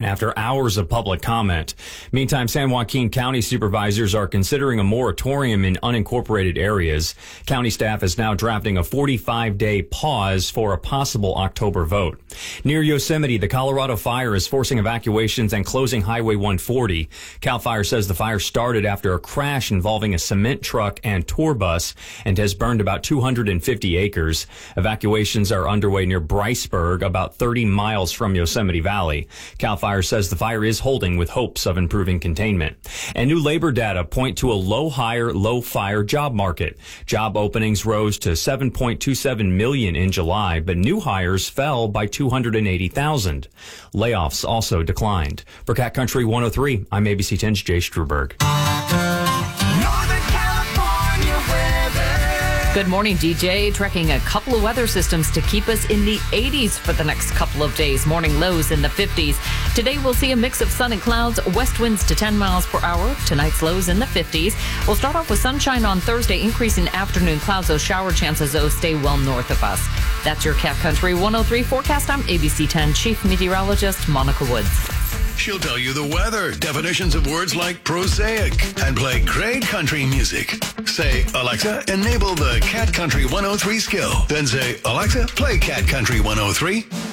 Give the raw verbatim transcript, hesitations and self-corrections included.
after hours of public comment. Meantime, San Joaquin County supervisors are considering a moratorium in unincorporated areas. County staff is now drafting a forty-five day pause for a possible October vote. Near Yosemite, the Colorado fire is forcing evacuations and closing Highway one forty. CAL FIRE says the fire started after a crash involving a cement truck and tour bus and has burned about two hundred fifty acres. Evacuations are underway near Bryceburg, about thirty miles from Yosemite Valley. CAL FIRE says the fire is holding with hopes of improving containment. And new labor data point to a low hire, low fire job market. Job openings rose to seven point two seven million in July, but new hires fell by two hundred eighty thousand. Layoffs also declined. For Cat Country one oh three, I'm A B C ten's Jay Struberg. Good morning, D J. Tracking a couple of weather systems to keep us in the eighties for the next couple of days. Morning lows in the fifties. Today we'll see a mix of sun and clouds, west winds to ten miles per hour. Tonight's lows in the fifties. We'll start off with sunshine on Thursday, increasing afternoon clouds. Those shower chances, though, stay well north of us. That's your Cat Country one oh three forecast. I'm A B C ten Chief Meteorologist Monica Woods. She'll tell you the weather, definitions of words like prosaic, and play great country music. Say, Alexa, enable the Cat Country one oh three skill. Then say, Alexa, play Cat Country one oh three.